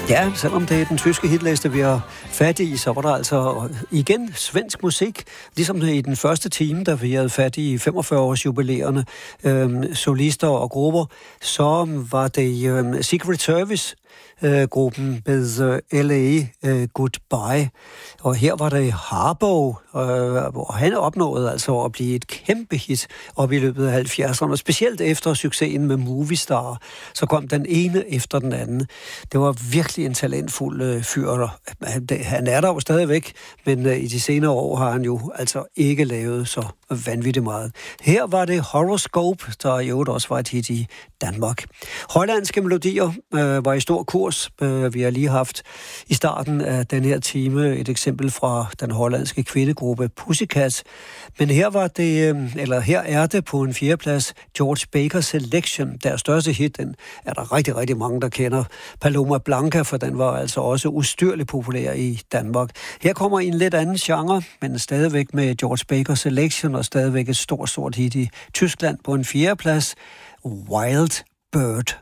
Ja, selvom det er den tyske hitliste, vi har fat i, så var der altså igen svensk musik, ligesom i den første time, da vi havde fat i 45-års jubilæerne, solister og grupper, så var det Secret Service, gruppen med L.A. Goodbye. Og her var det Harbo, og han opnåede altså at blive et kæmpe hit op i løbet af 70'erne, specielt efter succesen med Movie Star. Så kom den ene efter den anden. Det var virkelig en talentfuld fyr. Han er der jo stadigvæk, men i de senere år har han jo altså ikke lavet så vanvittigt meget. Her var det Horoscope, der i øvrigt også var et hit i Danmark. Hollandske melodier var i stor kurs. Vi har lige haft i starten af den her time et eksempel fra den hollandske kvindegruppe Pussycat. Men her er det på en 4. plads George Baker Selection. Deres største hit, den er der rigtig, rigtig mange, der kender. Paloma Blanca, for den var altså også ustyrligt populær i Danmark. Her kommer en lidt anden genre, men stadigvæk med George Baker Selection og stadigvæk et stort hit i Tyskland på en 4. plads. Wild Bird.